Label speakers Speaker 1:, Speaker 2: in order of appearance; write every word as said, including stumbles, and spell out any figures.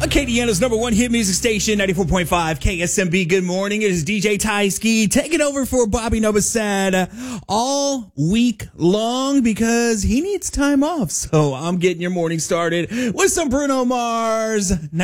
Speaker 1: Acadiana's number one hit music station, ninety-four point five K S M B. Good morning. It is D J Tyski taking over for Bobby Novosad all week long because he needs time off. So I'm getting your morning started with some Bruno Mars.